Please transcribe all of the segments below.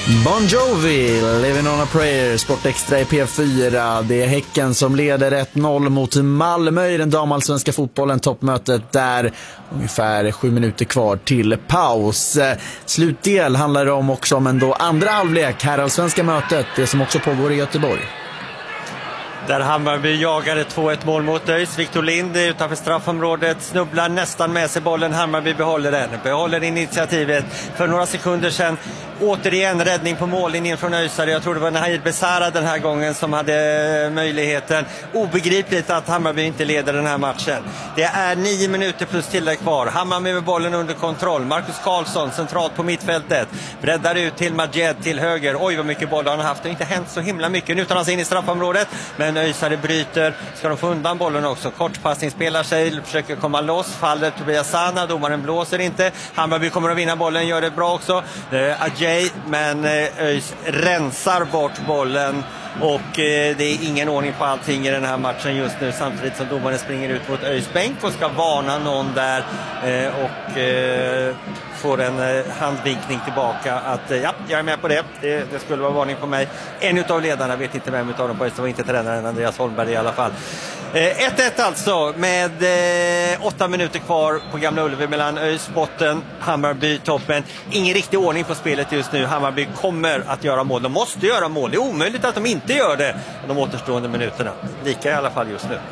Bon Jovi, Living on a Prayer, Sportextra i P4. Det är Häcken som leder 1-0 mot Malmö i den damallsvenska fotbollen. Toppmötet där, ungefär 7 minuter kvar till paus. Slutdel handlar det också om ändå andra halvlek, herrallsvenska mötet, det som också pågår i Göteborg. Där Hammarby jagade 2-1 mål mot ÖIS. Victor Lind utanför straffområdet snubblar nästan med sig bollen. Hammarby behåller initiativet. För några sekunder sedan återigen räddning på mållinjen från ÖISare. Jag tror det var Nahid Besara den här gången som hade möjligheten. Obegripligt att Hammarby inte leder den här matchen. Det är 9 minuter plus tillägg kvar. Hammarby med bollen under kontroll. Marcus Karlsson centralt på mittfältet. Breddar ut till Majed till höger. Oj vad mycket boll han har haft. Det har inte hänt så himla mycket. Nu tar han sig in i straffområdet. Men ÖISare bryter. Ska de få undan bollen också? Kortpassning spelar sig. Försöker komma loss. Faller Tobias Sana. Domaren blåser inte. Hammarby kommer att vinna bollen. Gör det bra också. Ajay. Men ÖIS rensar bort bollen. Och det är ingen ordning på allting i den här matchen just nu. Samtidigt som domaren springer ut mot ÖIS bänk och ska varna någon där. Och får en handvinkning tillbaka att ja, jag är med på det. Det skulle vara varning på mig. En utav ledarna, vet inte vem utav dem på ÖIS, det var inte tränaren Andreas Holmberg i alla fall. 1-1 alltså med 8 minuter kvar på Gamla Ullevi mellan ÖIS botten, Hammarby toppen. Ingen riktig ordning på spelet just nu. Hammarby kommer att göra mål. De måste göra mål. Det är omöjligt att de inte gör det de återstående minuterna. Lika i alla fall just nu.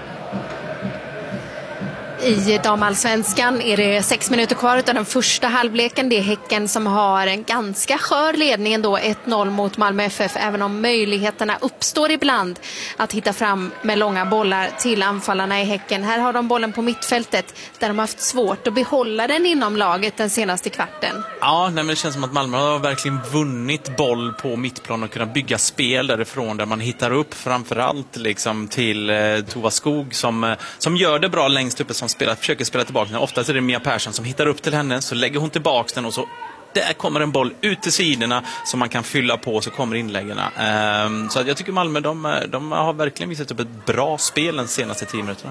I damallsvenskan är det 6 minuter kvar utav den första halvleken. Det är Häcken som har en ganska skör ledning ändå, 1-0 mot Malmö FF, även om möjligheterna uppstår ibland att hitta fram med långa bollar till anfallarna i Häcken. Här har de bollen på mittfältet där de har haft svårt att behålla den inom laget den senaste kvarten. Ja, men det känns som att Malmö har verkligen vunnit boll på mittplan och kunnat bygga spel därifrån där man hittar upp framförallt liksom till Tova Skog som gör det bra längst uppe, som försöker spela tillbaka den. Oftast är det Mia Persson som hittar upp till henne, så lägger hon tillbaka den och så där kommer en boll ut till sidorna som man kan fylla på, så kommer inläggarna. Så jag tycker Malmö, de har verkligen visat upp ett bra spel de senaste 10 minuterna.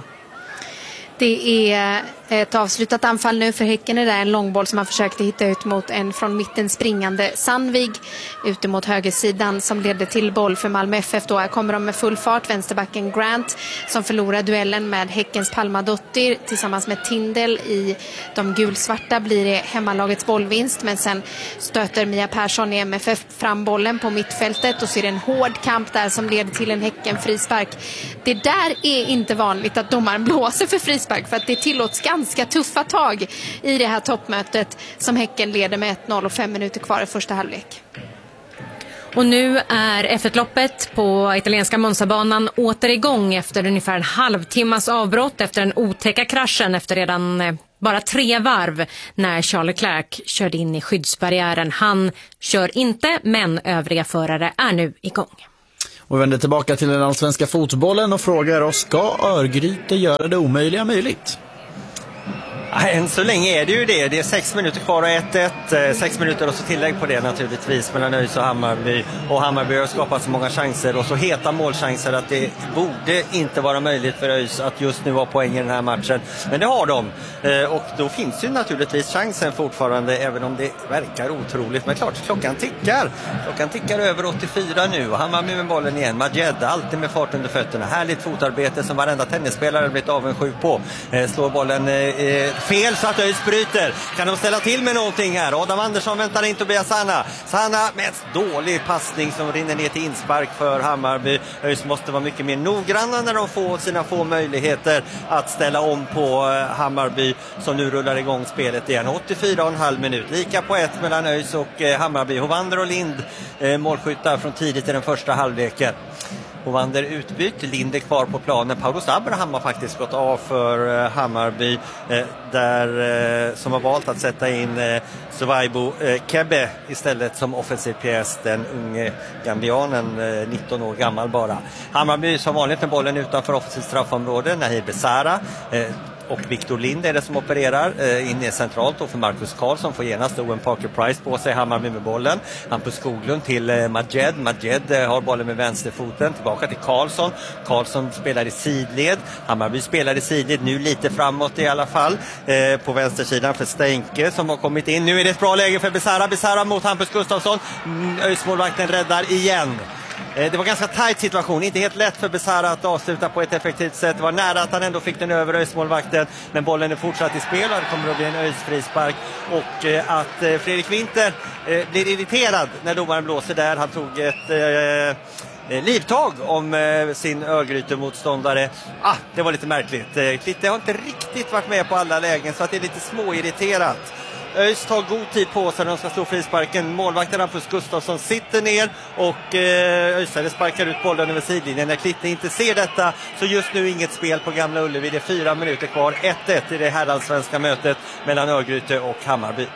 Det är ett avslutat anfall nu för Häcken. Det är en långboll som man försökte hitta ut mot en från mitten springande Sandvig ute mot högersidan som ledde till boll för Malmö FF. Då här kommer de med full fart. Vänsterbacken Grant som förlorar duellen med Häckens Palma Dottir tillsammans med Tindel i de gulsvarta blir det hemmalagets bollvinst, men sen stöter Mia Persson i MFF fram bollen på mittfältet och så är det en hård kamp där som leder till en Häcken frispark. Det där är inte vanligt att domaren blåser för frispark, för att det tillåts ganska tuffa tag i det här toppmötet som Häcken leder med 1-0 och 5 minuter kvar i första halvlek. Och nu är F1-loppet på italienska Monzabanan åter igång efter ungefär en halvtimmas avbrott efter den otäcka kraschen efter redan bara 3 varv när Charles Leclerc körde in i skyddsbarriären. Han kör inte, men övriga förare är nu igång. Och vi vänder tillbaka till den allsvenska fotbollen och frågar oss, ska Örgryte göra det omöjliga möjligt? Än så länge är det ju det. Det är 6 minuter kvar och 1-1. 6 minuter och så tillägg på det naturligtvis mellan ÖIS och Hammarby. Och Hammarby har skapat så många chanser och så heta målchanser att det borde inte vara möjligt för ÖIS att just nu ha poäng i den här matchen. Men det har de. Och då finns ju naturligtvis chansen fortfarande, även om det verkar otroligt. Men klart, klockan tickar. Klockan tickar över 84 nu. Och Hammarby med bollen igen. Majed alltid med fart under fötterna. Härligt fotarbete som varenda tennisspelare blivit avundsjuk på. Slår bollen fel så att ÖIS bryter. Kan de ställa till med någonting här? Adam Andersson väntar in Tobias Sana. Sana med en dålig passning som rinner ner till inspark för Hammarby. ÖIS måste vara mycket mer noggranna när de får sina få möjligheter att ställa om på Hammarby som nu rullar igång spelet igen. 84,5 minut. Lika på 1 mellan ÖIS och Hammarby. Hovander och Lind målskyttar från tidigt i den första halvleken. Hovander utbytt, Lind är kvar på planen. Paulos Abraham har faktiskt gått av för Hammarby som har valt att sätta in Sovaibo Kebbe istället som offensiv pjäs, den unge gambianen, 19 år gammal bara. Hammarby som vanligt med bollen utanför offensivt straffområde. Nahid Besara och Victor Lind är det som opererar in centralt och för Marcus Karlsson får genast Owen Parker Price på sig. Hammarby med bollen. Hampus Skoglund till Majed. Majed har bollen med vänsterfoten. Tillbaka till Karlsson. Karlsson spelar i sidled. Hammarby spelar i sidled. Nu lite framåt i alla fall. På vänstersidan för Steinke som har kommit in. Nu är det ett bra läge för Besara. Besara mot Hampus Gustafsson. ÖIS-målvakten räddar igen. Det var ganska tajt situation, inte helt lätt för Besara att avsluta på ett effektivt sätt. Det var nära att han ändå fick den över ÖIS-målvakten, men bollen är fortsatt i spel och det kommer att bli en ÖIS-frispark. Och att Fredrik Winter blir irriterad när domaren blåser där. Han tog ett livtag om sin Örgryte-motståndare. Det var lite märkligt. Klitte har inte riktigt varit med på alla lägen så att det är lite småirriterat. ÖIS tar god tid på sig när de ska slå frisparken. Målvakten Hampus Gustafsson sitter ner och ÖISare sparkar ut bollen över sidlinjen. När Klitte inte ser detta så just nu inget spel på Gamla Ullevi. Det är 4 minuter kvar. 1-1 i det herrallsvenska mötet mellan Örgryte och Hammarby.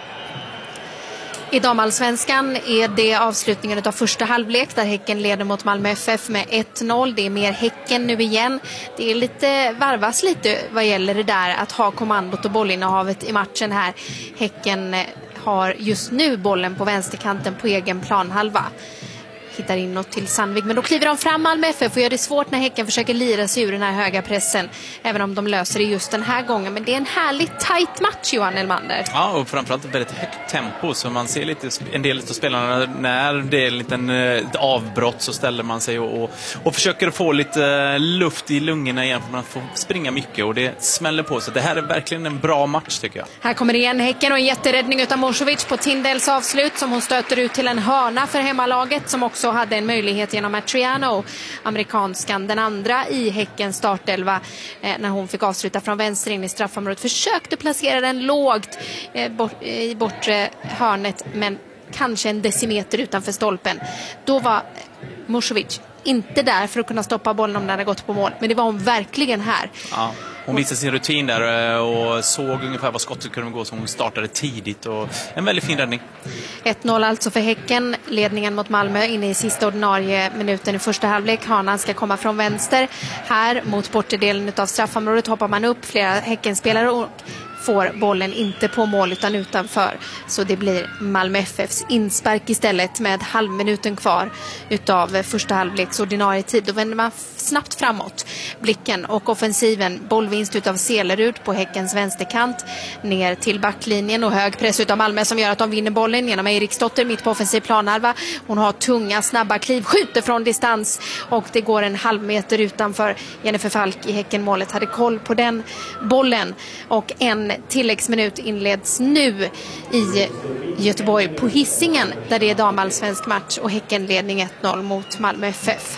I damallsvenskan är det avslutningen av första halvlek där Häcken leder mot Malmö FF med 1-0. Det är mer Häcken nu igen. Det är lite varvas lite vad gäller det där att ha kommandot och bollinnehavet i matchen här. Häcken har just nu bollen på vänsterkanten på egen planhalva. Hittar inåt till Sandvik, men då kliver de fram Malmö FF och gör det svårt när Häcken försöker lira sig ur den här höga pressen, även om de löser det just den här gången. Men det är en härligt tajt match, Johan Elmander. Ja, och framförallt ett väldigt högt tempo, så man ser lite en del av spelarna när det är ett avbrott så ställer man sig och försöker få lite luft i lungorna igen, för man får springa mycket och det smäller på. Så det här är verkligen en bra match tycker jag. Här kommer igen Häcken och en jätteräddning utav Morsovic på Tindels avslut som hon stöter ut till en hörna för hemmalaget, som också hade en möjlighet genom Matriano, amerikanskan, den andra i Häckens startelva, när hon fick avsluta från vänster in i straffområdet. Försökte placera den lågt i bortre hörnet, men kanske en decimeter utanför stolpen. Då var Morsovic inte där för att kunna stoppa bollen om den hade gått på mål, men det var hon verkligen här. Ja. Hon visade sin rutin där och såg ungefär vad skottet kunde gå, så hon startade tidigt och en väldigt fin räddning. 1-0 alltså för Häcken, ledningen mot Malmö inne i sista ordinarie minuten i första halvlek. Hanan ska komma från vänster. Här mot bortedelen av straffområdet hoppar man upp flera Häckenspelare och får bollen inte på mål utan utanför. Så det blir Malmö FFs inspark istället med halvminuten kvar utav första halvleks ordinarie tid. Då vänder man snabbt framåt blicken och offensiven. Bollvinst utav Selerud på Häckens vänsterkant ner till backlinjen och hög press utav Malmö som gör att de vinner bollen genom Eriksdotter mitt på offensiv planhalva. Hon har tunga, snabba kliv, skjuter från distans och det går en halv meter utanför. Jennifer Falk i Häckenmålet hade koll på den bollen och en tilläggsminut inleds nu i Göteborg på Hisingen där det är damallsvensk match och Häckenledning 1-0 mot Malmö FF.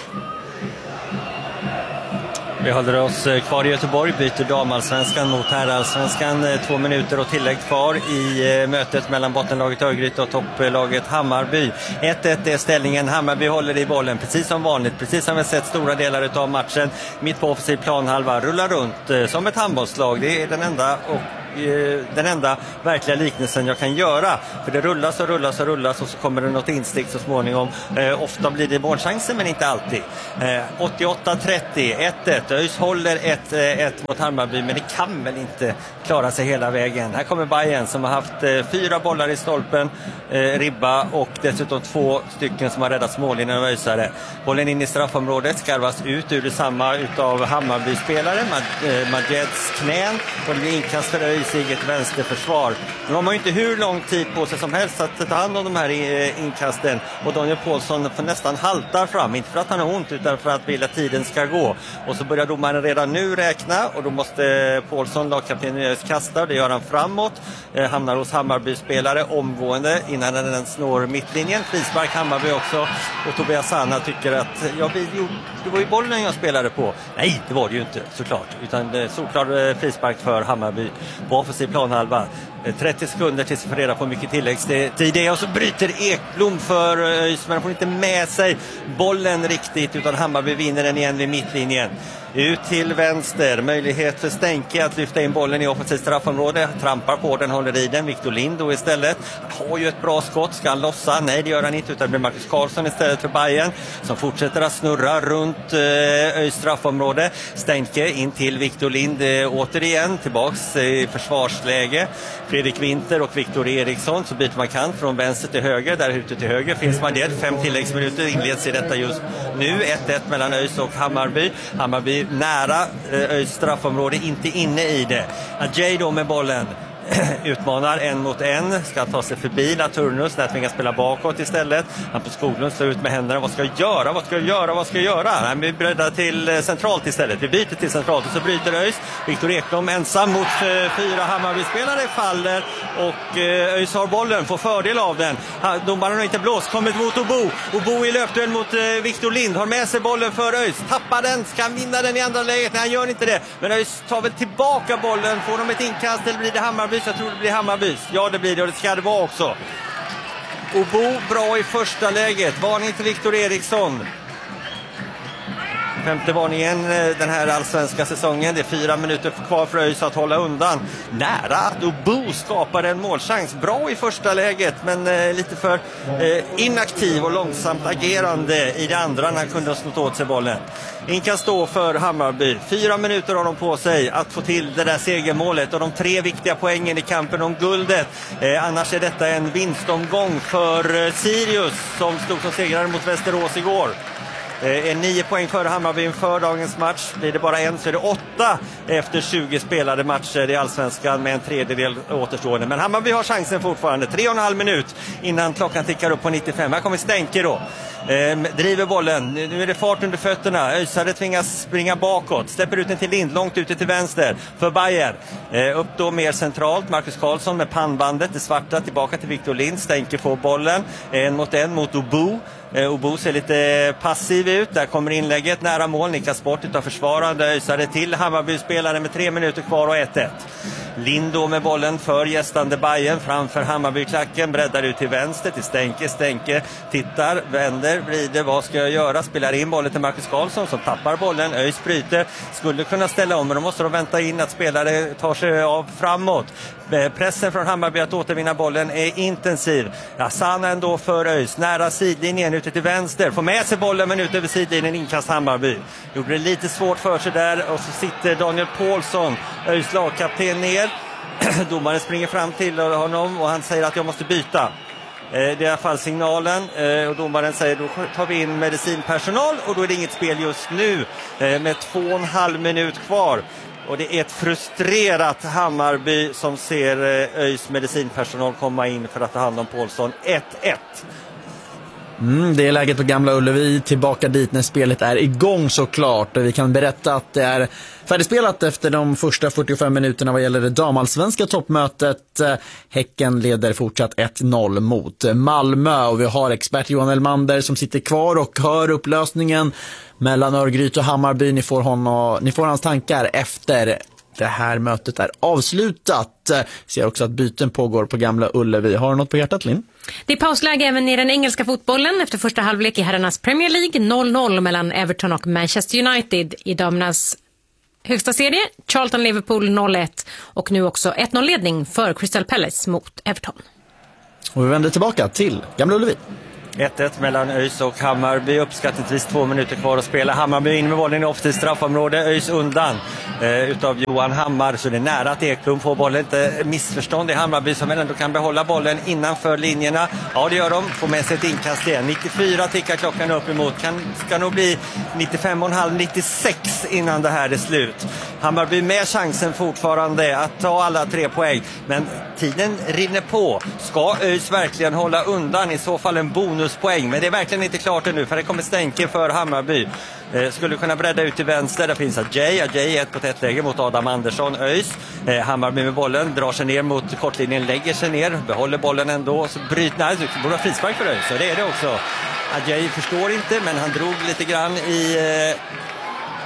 Vi håller oss kvar i Göteborg, byter damallsvenskan mot herrallsvenskan. 2 minuter och tillägg kvar i mötet mellan bottenlaget Örgryte och topplaget Hammarby. 1-1 är ställningen. Hammarby håller i bollen precis som vanligt, precis som vi sett stora delar av matchen. Mitt på offensiv planhalva, rullar runt som ett handbollslag. Det är den enda verkliga liknelsen jag kan göra. För det rullas och rullas och rullas och så kommer det något instick så småningom. Ofta blir det målchanser men inte alltid. 88-30, 1-1. ÖIS håller 1-1 mot Hammarby, men det kan väl inte klara sig hela vägen. Här kommer Bayern som har haft 4 bollar i stolpen, ribba och dessutom 2 stycken som har räddats mål innan ÖISare. Bollen in i straffområdet skarvas ut ur detsamma utav Hammarby-spelare. Majeds knän och det blir inkast för ÖIS eget vänsterförsvar. Nu har man ju inte hur lång tid på sig som helst att ta hand om de här inkasten och Daniel Paulsson får nästan haltar fram, inte för att han har ont utan för att vilja tiden ska gå. Och så börjar domaren redan nu räkna och då måste Paulsson, lagkapten i ÖIS, kasta. Det gör han framåt. Hamnar hos Hammarby-spelare omgående innan den snår mittlinjen. Frispark Hammarby också. Och Tobias Sanna tycker att det var ju bollen jag spelade på. Nej, det var det ju inte såklart. Utan såklart frispark för Hammarby på offensiv planhalva. 30 sekunder tills vi får reda på mycket tilläggstid det är, och så bryter Ekblom för ÖIS, men han får inte med sig bollen riktigt, utan Hammarby vinner den igen vid mittlinjen. Ut till vänster, möjlighet för Stänke att lyfta in bollen i offensivt straffområde, trampar på den, håller i den. Victor Lind istället har ju ett bra skott, ska han lossa? Nej, det gör han inte, utan det blir Marcus Karlsson istället för Bayern som fortsätter att snurra runt ÖIS straffområde. Stänke in till Victor Lind återigen, tillbaks i försvarsläge. Fredrik Winter och Victor Eriksson, så byter man kant från vänster till höger, där ute till höger finns man det. 5 tilläggsminuter inleds i detta just nu. 1-1 mellan ÖIS och Hammarby. Hammarby nära ÖIS straffområde, inte inne i det. Ajay då med bollen utmanar 1 mot 1, ska ta sig förbi Laturnus, där tvingas spela bakåt istället. Han på Skoglund står ut med händerna. Vad ska jag göra? Nej, vi bryter till centralt istället. Vi byter till centralt och så bryter ÖIS. Viktor Ekblom ensam mot 4 Hammarby-spelare faller och ÖIS har bollen, får fördel av den. Domaren har inte blåst, kommer mot Obo i löpduell mot Victor Lind, har med sig bollen för ÖIS, tappar den, ska vinna den i andra läget. Nej, han gör inte det, men ÖIS tar väl tillbaka bollen. Får de ett inkast eller blir det Hammarby? Jag tror det blir Hammarbys. Ja, det blir det, och det ska det vara också. Obo bra i första läget. Varning till Victor Eriksson. 5:e varningen den här allsvenska säsongen. Det är 4 minuter kvar för ÖIS att hålla undan. Nära att Obo skapar en målchans. Bra i första läget, men lite för inaktiv och långsamt agerande i det andra när han kunde ha snott åt sig bollen. Inkast stå för Hammarby. 4 minuter har de på sig att få till det där segermålet och de 3 viktiga poängen i kampen om guldet. Annars är detta en vinstomgång för Sirius som stod som segrare mot Västerås igår. 9 poäng för Hammarby inför dagens match. Blir det bara 1 så är det 8 efter 20 spelade matcher i allsvenskan med en tredjedel återstående. Men Hammarby har chansen fortfarande. 3,5 minut innan klockan tickar upp på 95. Här kommer Stänke då. Driver bollen. Nu är det fart under fötterna. Öisare tvingas springa bakåt. Släpper ut den till Lind, långt ute till vänster för Bayern. Upp då mer centralt. Marcus Karlsson med pannbandet. Det svarta tillbaka till Victor Lind. Stänke får bollen. 1 mot Obo. Obo ser lite passiv ut. Där kommer inlägget nära mål. Nickas bort utav försvarande. Öisare till Hammarby-spelare med 3 minuter kvar och 1-1. Lind då med bollen för gästande Bayern framför Hammarby-klacken, breddar ut till vänster till Stänke tittar, vänder, vrider, vad ska jag göra? Spelar in bollen till Marcus Karlsson som tappar bollen, ÖIS bryter, skulle kunna ställa om, men då måste de vänta in att spelare tar sig av framåt. Pressen från Hammarby att återvinna bollen är intensiv. Sana ändå för ÖIS, nära sidlinjen ute till vänster, får med sig bollen men ut över sidlinjen, inkast Hammarby. Gjorde det lite svårt för sig där och så sitter Daniel Paulsson, ÖIS lagkapten, ner. Domaren springer fram till honom och han säger att jag måste byta. Det är i alla fall signalen och domaren säger då tar vi in medicinpersonal och då är det inget spel just nu med 2,5 minut kvar. Och det är ett frustrerat Hammarby som ser ÖIS medicinpersonal komma in för att ta hand om Paulsson. 1-1. Det är läget på Gamla Ullevi, tillbaka dit när spelet är igång såklart. Vi kan berätta att det är färdigspelat efter de första 45 minuterna vad gäller det damallsvenska toppmötet. Häcken leder fortsatt 1-0 mot Malmö och vi har expert Johan Elmander som sitter kvar och hör upplösningen mellan Örgryte och Hammarby. Ni får hans tankar efter det här mötet är avslutat. Ser också att byten pågår på Gamla Ullevi. Har du något på hjärtat, Linn? Det är pausläge även i den engelska fotbollen efter första halvlek i herrarnas Premier League. 0-0 mellan Everton och Manchester United. I damernas högsta serie Charlton-Liverpool 0-1 och nu också 1-0-ledning för Crystal Palace mot Everton. Och vi vänder tillbaka till Gamla Ullevi. 1-1 mellan ÖIS och Hammarby, uppskattningsvis 2 minuter kvar att spela. Hammarby in med bollen i offensivt straffområde, ÖIS undan utav Johan Hammar, så det är nära att Ekblom får bollen. Inte missförstånd i Hammarby som ändå kan behålla bollen innanför linjerna. Ja, det gör de, får med sig ett inkast igen. 94 tickar klockan upp emot, ska nog bli 95,5-96 innan det här är slut. Hammarby med chansen fortfarande att ta alla 3 poäng, men tiden rinner på. Ska ÖIS verkligen hålla undan? I så fall en bonuspoäng, men det är verkligen inte klart ännu för det kommer Stänke för Hammarby. Skulle kunna bredda ut till vänster, där finns Ajay 1-1 läge mot Adam Andersson, ÖIS. Hammarby med bollen, drar sig ner mot kortlinjen, lägger sig ner, behåller bollen ändå, så bryter, det borde vara frispark för ÖIS, så det är det också. Ajay förstår inte, men han drog lite grann i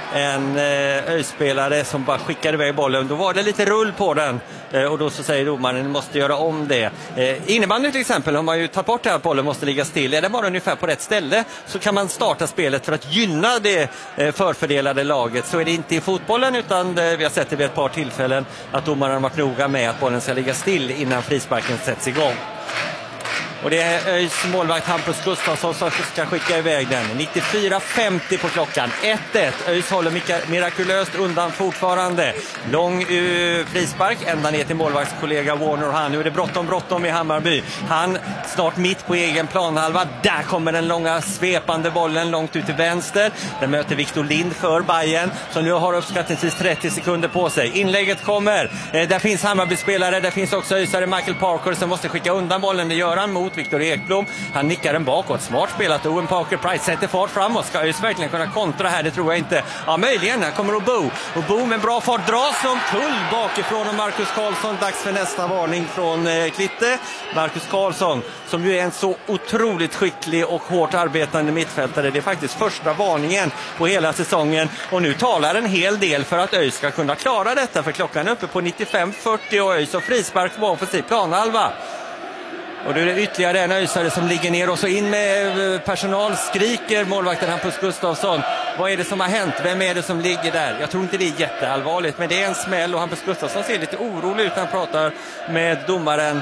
en ÖIS-spelare som bara skickade iväg bollen. Då var det lite rull på den och då så säger domaren ni måste göra om det. Innebandy till exempel har man ju tagit bort det här att bollen måste ligga still. Är det bara ungefär på rätt ställe så kan man starta spelet för att gynna det förfördelade laget. Så är det inte i fotbollen, utan vi har sett det vid ett par tillfällen att domaren har varit noga med att bollen ska ligga still innan frisparken sätts igång. Och det är ÖIS målvakt Hampus Gustafsson som ska skicka iväg den. 94:50 på klockan. 1-1. ÖIS håller mirakulöst undan fortfarande. Lång frispark ända ner till målvaktskollega Warner. Han, nu är det bråttom i Hammarby. Han snart mitt på egen planhalva. Där kommer den långa svepande bollen långt ut till vänster. Den möter Victor Lind för Bayern som nu har uppskattningsvis 30 sekunder på sig. Inlägget kommer. Där finns Hammarby-spelare. Där finns också ÖISare Michael Parker som måste skicka undan bollen. Det gör han mot Viktor Ekblom. Han nickar den bakåt. Smart spelat. Owen Parker Price sätter fart framåt. Ska ÖIS verkligen kunna kontra här? Det tror jag inte. Ja, möjligen. Här kommer Obo. Obo med bra fart dras som kull bakifrån och Marcus Karlsson. Dags för nästa varning från Klitte. Marcus Karlsson som ju är en så otroligt skicklig och hårt arbetande mittfältare. Det är faktiskt första varningen på hela säsongen. Och nu talar en hel del för att ÖIS ska kunna klara detta. För klockan är uppe på 95:40 och ÖIS och frispark på offensiv planhalva. Och då är det ytterligare en ÖISare som ligger ner och så in med personal, skriker målvakten Hampus Gustafsson. Vad är det som har hänt? Vem är det som ligger där? Jag tror inte det är jätteallvarligt, men det är en smäll och Hampus Gustafsson ser lite orolig ut när han pratar med domaren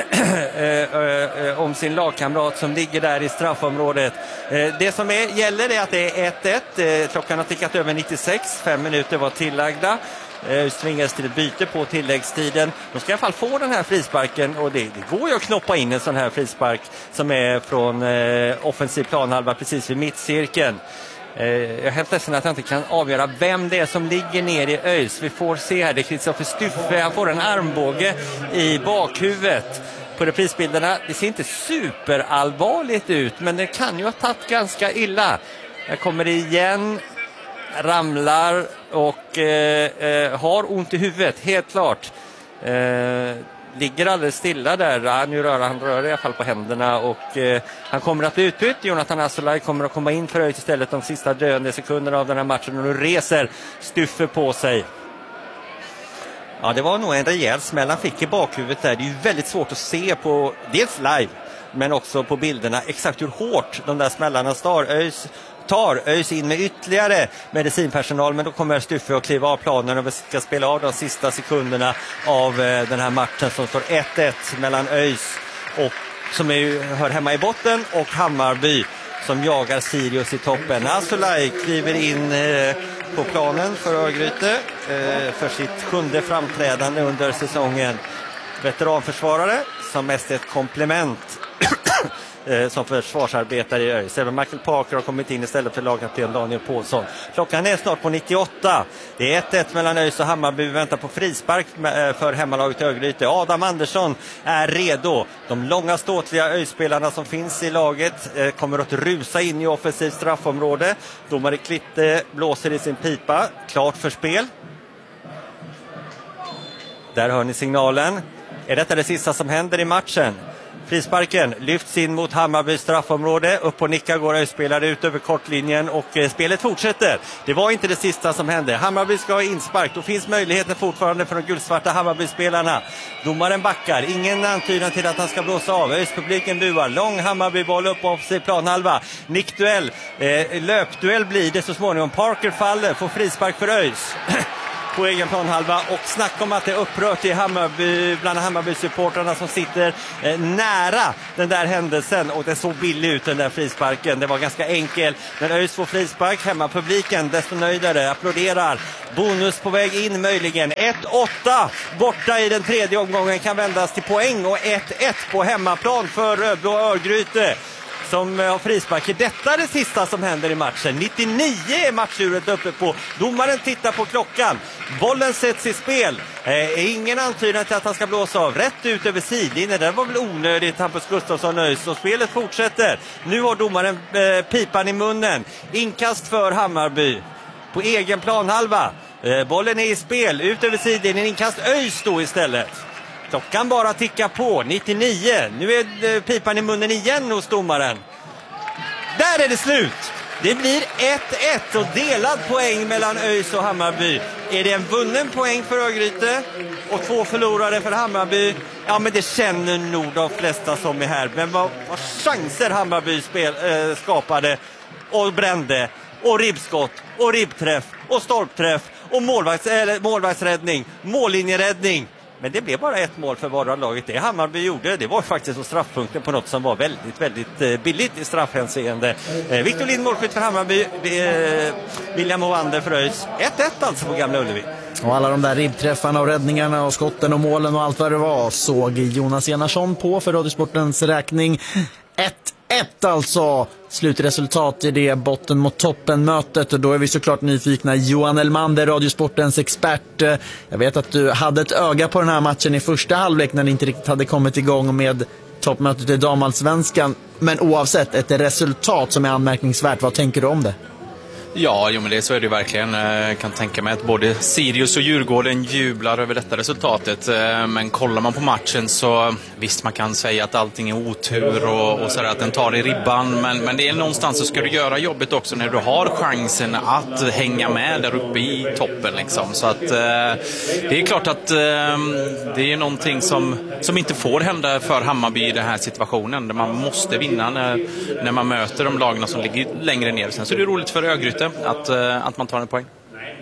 om sin lagkamrat som ligger där i straffområdet. Det som gäller är att det är 1-1. Klockan har tickat över 96, 5 minuter var tillagda. Tvingades till ett byte på tilläggstiden. De ska i alla fall få den här frisparken och det går ju att knoppa in en sån här frispark som är från offensiv planhalva precis vid mittcirkeln. Jag är helt ledsen att jag inte kan avgöra vem det är som ligger ner i ÖIS. Vi får se här, det är Kristoffer Stuffe. Han får en armbåge i bakhuvudet. På reprisbilderna, det ser inte superallvarligt ut, men det kan ju ha tagit ganska illa. Jag kommer igen, ramlar och har ont i huvudet, helt klart. Ligger alldeles stilla där. Han rör i alla fall på händerna och han kommer att bli utbytt. Jonathan Asolaj kommer att komma in för ÖIS istället de sista döende sekunderna av den här matchen och nu reser Stuffe på sig. Ja, det var nog en rejäl smäll han fick i bakhuvudet där. Det är ju väldigt svårt att se på dels live men också på bilderna exakt hur hårt de där smällarna tar ÖIS in med ytterligare medicinpersonal, men då kommer Stuffe att kliva av planen och vi ska spela av de sista sekunderna av den här matchen som står 1-1 mellan ÖIS och som hör hemma i botten och Hammarby som jagar Sirius i toppen. Asolaj kliver in på planen för Örgryte för sitt 7:e framträdande under säsongen. Veteranförsvarare som mest ett komplement som försvarsarbetare i ÖIS. Även Michael Parker har kommit in istället för lagkapten Daniel Paulsson. Klockan är snart på 98. Det är 1-1 mellan ÖIS och Hammarby. Vi väntar på frispark för hemmalaget Örgryte. Adam Andersson är redo. De långa ståtliga ÖIS-spelarna som finns i laget kommer att rusa in i offensivt straffområde. Domare Klitte blåser i sin pipa. Klart för spel. Där hör ni signalen. Är detta det sista som händer i matchen? Frisparken lyfts in mot Hammarby straffområde. Upp och nickar går ÖIS-spelare ut över kortlinjen och spelet fortsätter. Det var inte det sista som hände. Hammarby ska ha inspark. Då finns möjligheten fortfarande för de guldsvarta Hammarby-spelarna. Domaren backar. Ingen antydan till att han ska blåsa av. ÖIS-publiken buar. Lång Hammarby-boll upp på sig planhalva. Nickduell. Löpduell blir det så småningom. Parker faller. Får frispark för ÖIS. På egen planhalva och snacka om att det är upprört i Hammarby, bland Hammarby-supportrarna som sitter nära den där händelsen och det såg billig ut den där frisparken. Det var ganska enkel, men ÖIS får frispark. Hemmapubliken desto nöjdare, applåderar. Bonus på väg in möjligen. 1-8 borta i den tredje omgången kan vändas till poäng och 1-1 på hemmaplan för Rödblå Örgryte som har frispark. Detta är det sista som händer i matchen. 99 är matchuret uppe på. Domaren tittar på klockan. Bollen sätts i spel. Ingen antydan till att han ska blåsa av. Rätt ut över sidlinjen. Det var väl onödigt, Hampus Gustafsson ÖIS. Och spelet fortsätter. Nu har domaren pipan i munnen. Inkast för Hammarby. På egen planhalva. Bollen är i spel. Ut över sidlinjen. Inkast ÖIS då istället. Klockan bara tickar på. 99. Nu är pipan i munnen igen hos domaren. Där är det slut. Det blir 1-1 och delad poäng mellan ÖIS och Hammarby. Är det en vunnen poäng för Örgryte och 2 förlorare för Hammarby? Ja, men det känner nog de flesta som är här. Men vad chanser Hammarby skapade och brände. Och ribbskott, och ribbträff, och stolpträff, och målvaktsräddning, mållinjeräddning. Men det blev bara 1 mål för vardera laget. Det Hammarby gjorde, det var faktiskt på straffpunkten på något som var väldigt, väldigt billigt i straffhänseende. Victor Lind målskytt för Hammarby, William Ovander för ÖIS. 1-1 alltså på Gamla Ullevi. Och alla de där ribbträffarna och räddningarna och skotten och målen och allt vad det var såg Jonas Enarsson på för Radiosportens räkning. 1-1 alltså, slutresultat i det botten mot toppen-mötet, och då är vi såklart nyfikna. Johan Elmander, Radiosportens expert. Jag vet att du hade ett öga på den här matchen i första halvlek när det inte riktigt hade kommit igång med toppmötet i damallsvenskan. Men oavsett, ett resultat som är anmärkningsvärt. Vad tänker du om det? Ja, men det så är det verkligen. Jag kan tänka mig att både Sirius och Djurgården jublar över detta resultatet. Men kollar man på matchen så visst, man kan säga att allting är otur och så att den tar i ribban. Men det är någonstans så ska du göra jobbet också när du har chansen att hänga med där uppe i toppen. Liksom. Så att det är klart att det är någonting som inte får hända för Hammarby i den här situationen. Där man måste vinna när man möter de lagarna som ligger längre ner. Sen så är det roligt för Örgryte att man tar en poäng.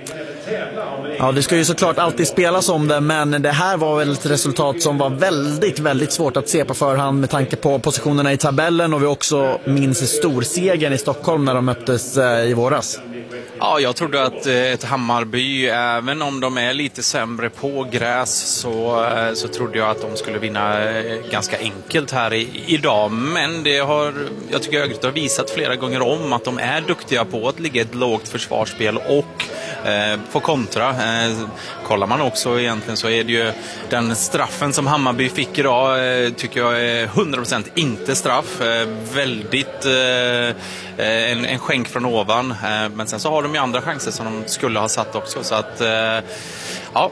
Ja, det ska ju såklart alltid spelas om det, men det här var väl ett resultat som var väldigt, väldigt svårt att se på förhand med tanke på positionerna i tabellen, och vi också minns storsegern i Stockholm när de möttes i våras. Ja, jag trodde att ett Hammarby, även om de är lite sämre på gräs, så trodde jag att de skulle vinna ganska enkelt här idag. Men jag tycker Örgryte har visat flera gånger om att de är duktiga på att ligga ett lågt försvarsspel och få kontra. Kollar man också egentligen så är det ju den straffen som Hammarby fick idag, tycker jag är 100% inte straff. Väldigt en skänk från ovan. Men sen så har de ju andra chanser som de skulle ha satt också. Så att ja,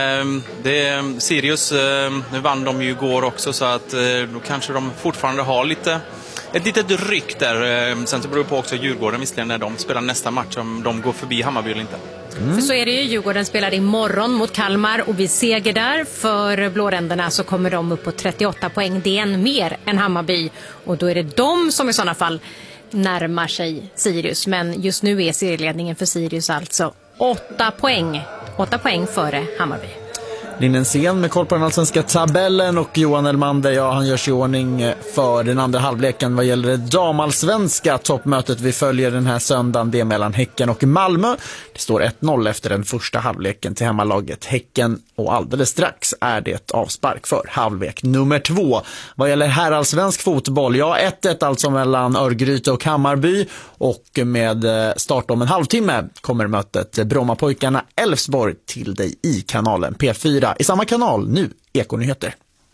Sirius, nu vann de ju igår också, så att då kanske de fortfarande har ett litet ryck där. Sen så beror det på också Djurgården visserligen när de spelar nästa match, om de går förbi Hammarby eller inte. För så är det ju, Djurgården spelar imorgon mot Kalmar, och vid seger där för blåränderna så kommer de upp på 38 poäng. Det är en mer än Hammarby, och då är det de som i sådana fall närmar sig Sirius. Men just nu är serieledningen för Sirius alltså 8 poäng. 8 poäng före Hammarby. Linnen Sen med koll på den allsvenska tabellen, och Johan Elmander, ja, han görs i ordning för den andra halvleken vad gäller det damallsvenska toppmötet vi följer den här söndagen. Det är mellan Häcken och Malmö. Det står 1-0 efter den första halvleken till hemmalaget Häcken, och alldeles strax är det ett avspark för halvlek nummer 2. Vad gäller herrallsvensk fotboll, ja, 1-1 alltså mellan Örgryte och Hammarby, och med start om en halvtimme kommer mötet Brommapojkarna Elfsborg till dig i kanalen P4. I samma kanal nu, Ekonyheter.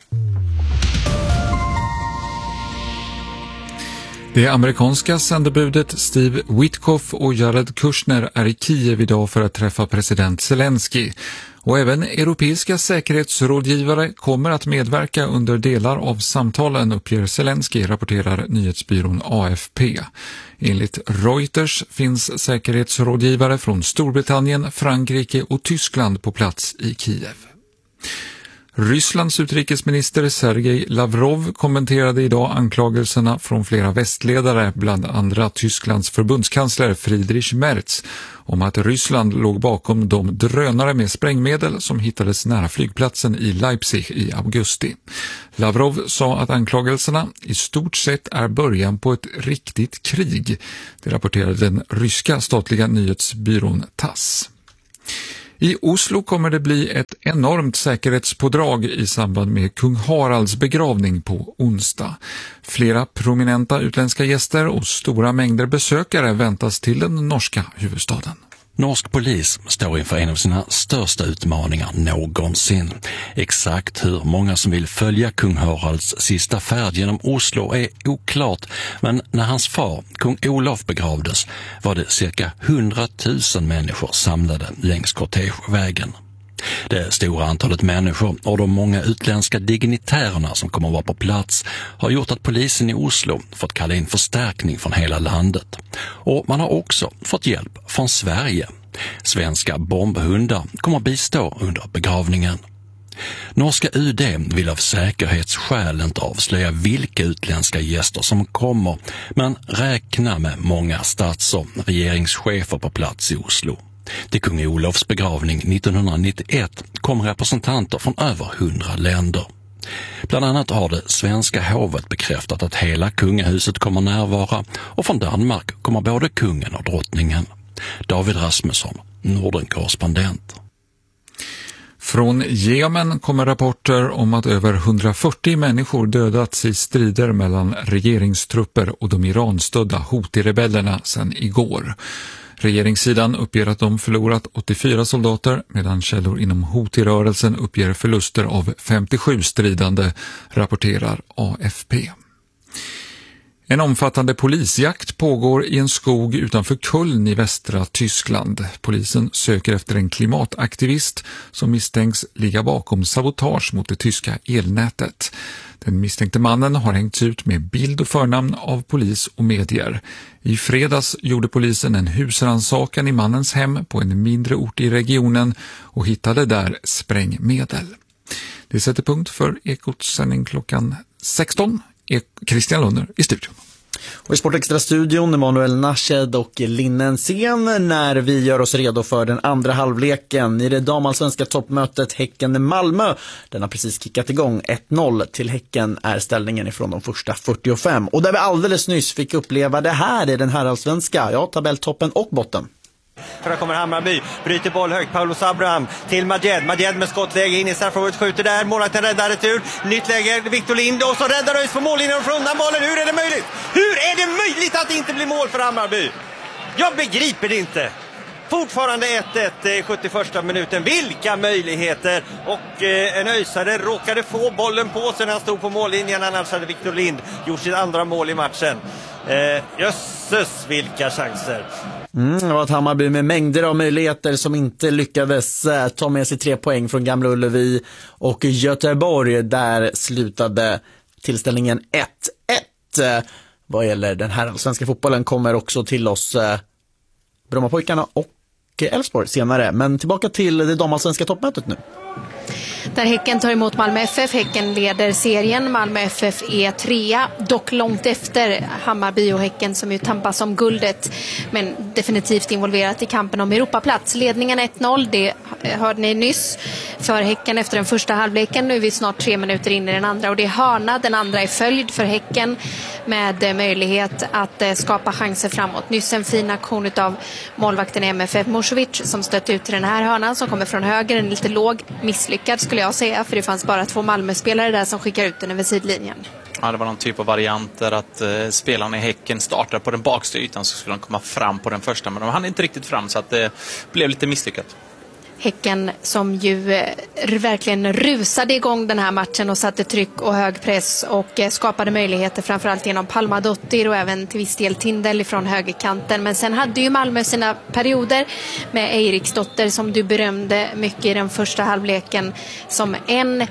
Det amerikanska sändebudet Steve Witkoff och Jared Kushner är i Kiev idag för att träffa president Zelensky. Och även europeiska säkerhetsrådgivare kommer att medverka under delar av samtalen, uppger Zelensky, rapporterar nyhetsbyrån AFP. Enligt Reuters finns säkerhetsrådgivare från Storbritannien, Frankrike och Tyskland på plats i Kiev. Rysslands utrikesminister Sergej Lavrov kommenterade idag anklagelserna från flera västledare, bland andra Tysklands förbundskansler Friedrich Merz, om att Ryssland låg bakom de drönare med sprängmedel som hittades nära flygplatsen i Leipzig i augusti. Lavrov sa att anklagelserna i stort sett är början på ett riktigt krig. Det rapporterade den ryska statliga nyhetsbyrån TASS. I Oslo kommer det bli ett enormt säkerhetspådrag i samband med kung Haralds begravning på onsdag. Flera prominenta utländska gäster och stora mängder besökare väntas till den norska huvudstaden. Norsk polis står inför en av sina största utmaningar någonsin. Exakt hur många som vill följa kung Haralds sista färd genom Oslo är oklart, men när hans far, kung Olof, begravdes var det cirka 100 000 människor samlade längs kortegevägen. Det stora antalet människor och de många utländska dignitärerna som kommer att vara på plats har gjort att polisen i Oslo fått kalla in förstärkning från hela landet. Och man har också fått hjälp från Sverige. Svenska bombhundar kommer att bistå under begravningen. Norska UD vill av säkerhetsskäl inte avslöja vilka utländska gäster som kommer, men räknar med många stats- och regeringschefer på plats i Oslo. Till kung Olofs begravning 1991 kom representanter från över 100 länder. Bland annat har det svenska hovet bekräftat att hela kungahuset kommer närvara, och från Danmark kommer både kungen och drottningen. David Rasmusson, Norden-korrespondent. Från Jemen kommer rapporter om att över 140 människor dödats i strider mellan regeringstrupper och de Iranstödda Houthi-rebellerna sedan igår. Regeringssidan uppger att de förlorat 84 soldater, medan källor inom Houthi-rörelsen uppger förluster av 57 stridande, rapporterar AFP. En omfattande polisjakt pågår i en skog utanför Köln i västra Tyskland. Polisen söker efter en klimataktivist som misstänks ligga bakom sabotage mot det tyska elnätet. Den misstänkte mannen har hängts ut med bild och förnamn av polis och medier. I fredags gjorde polisen en husrannsakan i mannens hem på en mindre ort i regionen och hittade där sprängmedel. Det sätter punkt för Ekots sändning klockan 16. Christian Lunner i studion. Och i Sportextra-studion Emanuel Nashed och Linnen Sen när vi gör oss redo för den andra halvleken i det damallsvenska toppmötet Häcken-Malmö. Den har precis kickat igång. 1-0 till Häcken är ställningen ifrån de första 45. Och där vi alldeles nyss fick uppleva det här i den här allsvenska, ja, tabelltoppen och botten. För kommer Hammarby, bryter boll högt, Paulus Abraham till Majed med skottläge in i straffområdet, skjuter där, målvakten räddar retur, nytt läge, Victor Lind, och så räddar Öis på mållinjen och får undan bollen. Hur är det möjligt? Hur är det möjligt att det inte blir mål för Hammarby? Jag begriper det inte. Fortfarande 1-1 i 71:a minuten. Vilka möjligheter! Och en öisare råkade få bollen på sig när han stod på mållinjen. Annars hade Victor Lind gjort sitt andra mål i matchen. Jösses, vilka chanser! Det var ett Hammarby med mängder av möjligheter som inte lyckades ta med sig 3 poäng från Gamla Ullevi och Göteborg. Där slutade tillställningen 1-1. Vad gäller den här svenska fotbollen kommer också till oss Brommapojkarna och Elfsborg senare. Men tillbaka till det damallsvenska toppmötet nu. Där Häcken tar emot Malmö FF. Häcken leder serien. Malmö FF är 3, dock långt efter Hammarby och Häcken som ju tampas om guldet. Men definitivt involverat i kampen om Europaplats. Ledningen 1-0, det hörde ni nyss, för Häcken efter den första halvleken. Nu är vi snart 3 minuter in i den andra och det är hörna. Den andra är följd för Häcken med möjlighet att skapa chanser framåt. Nyss en fin aktion av målvakten MFF Mošović som stött ut till den här hörnan som kommer från höger. En lite låg, misslyckad skulle jag säga, för det fanns bara 2 Malmö-spelare där som skickar ut den över sidlinjen. Ja, det var någon typ av varianter att spelarna i Häcken startar på den baksta ytan, så skulle de komma fram på den första, men de hann inte riktigt fram, så att det blev lite misslyckat. Häcken som ju verkligen rusade igång den här matchen och satte tryck och hög press och skapade möjligheter framförallt genom Palma Dottir och även till viss del Tindell från högerkanten. Men sen hade ju Malmö sina perioder med Eiriksdotter som du berömde mycket i den första halvleken som en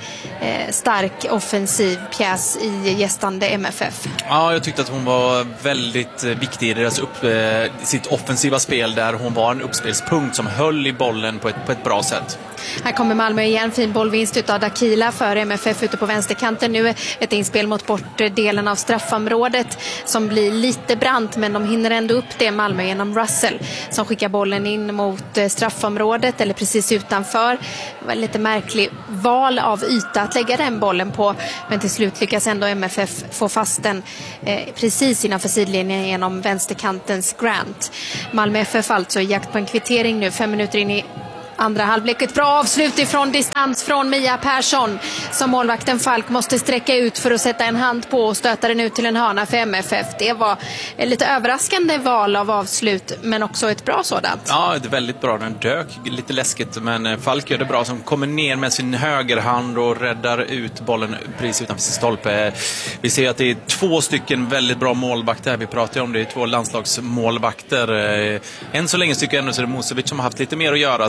stark offensiv pjäs i gästande MFF. Ja, jag tyckte att hon var väldigt viktig i deras sitt offensiva spel där. Hon var en uppspelspunkt som höll i bollen på ett bra sätt. Här kommer Malmö igen, fin bollvinst utav Dakila för MFF ute på vänsterkanten. Nu ett inspel mot bortdelen av straffområdet som blir lite brant, men de hinner ändå upp det, Malmö, genom Russell som skickar bollen in mot straffområdet eller precis utanför. Det var lite märklig val av yta att lägga den bollen på, men till slut lyckas ändå MFF få fast den precis innanför sidlinjen genom vänsterkantens Grant. Malmö FF alltså i jakt på en kvittering nu, 5 minuter in i andra halvlek. Ett bra avslut ifrån distans från Mia Persson som målvakten Falk måste sträcka ut för att sätta en hand på och stöta den ut till en hörna för MFF. Det var ett lite överraskande val av avslut, men också ett bra sådant. Ja, det är väldigt bra. Den dök lite läskigt, men Falk gör det bra som kommer ner med sin högerhand och räddar ut bollen precis utanför sin stolpe. Vi ser att det är 2 stycken väldigt bra målvakter. Vi pratar om det är 2 landslagsmålvakter. Än så länge tycker jag ändå så är det Mošović som har haft lite mer att göra, som har varit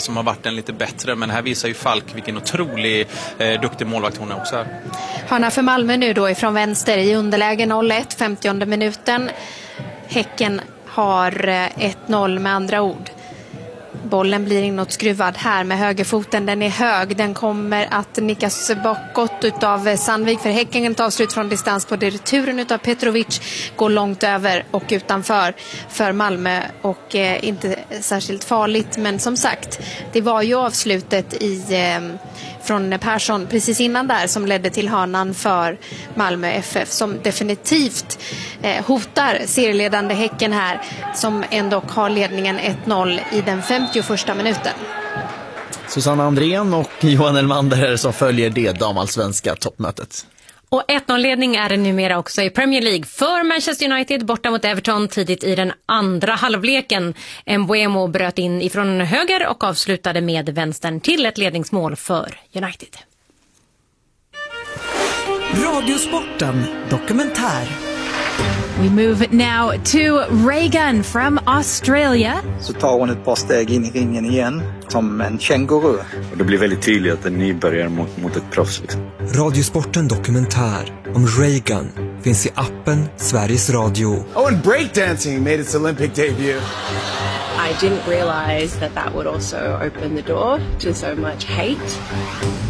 gjort den lite bättre. Men här visar ju Falk vilken otrolig duktig målvakt hon är också här. Hörna för Malmö nu då ifrån vänster i underläge 0-1, 50:e minuten. Häcken har 1-0 med andra ord. Bollen blir inåt skruvad här med högerfoten. Den är hög. Den kommer att nickas bakåt utav Sandvik för Häcken. Ett avslut från distans på returen utav Petrovic. Går långt över och utanför för Malmö. Och inte särskilt farligt. Men som sagt, det var ju avslutet från Persson precis innan där som ledde till hörnan för Malmö FF som definitivt hotar serieledande Häcken här som ändå har ledningen 1-0 i den 51:a minuten. Susanna Andrén och Johan Elmander som följer det damallsvenska toppmötet. Och 1-0-ledning är det numera också i Premier League för Manchester United borta mot Everton tidigt i den andra halvleken. Mbuemo bröt in ifrån höger och avslutade med vänstern till ett ledningsmål för United. Radiosporten dokumentär. We move now to Reagan from Australia. Så tar hon ett par steg in i ringen igen, som en känguru. Och det blir väldigt tydligt att en nybörjare mot ett proffs. Liksom. Radiosporten dokumentär om Reagan finns i appen Sveriges Radio. Oh, and breakdancing made its Olympic debut. I didn't realize that would also open the door to so much hate.